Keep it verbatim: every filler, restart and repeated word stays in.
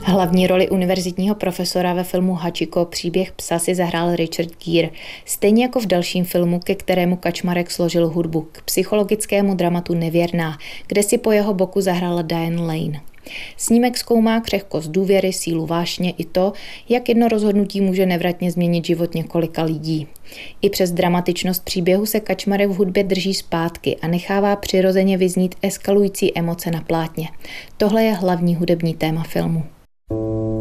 Hlavní roli univerzitního profesora ve filmu Hachiko Příběh psa si zahrál Richard Gere, stejně jako v dalším filmu, ke kterému Kačmarek složil hudbu, k psychologickému dramatu Nevěrná, kde si po jeho boku zahrála Diane Lane. Snímek zkoumá křehkost důvěry, sílu vášně i to, jak jedno rozhodnutí může nevratně změnit život několika lidí. I přes dramatičnost příběhu se Kačmarek v hudbě drží zpátky a nechává přirozeně vyznít eskalující emoce na plátně. Tohle je hlavní hudební téma filmu.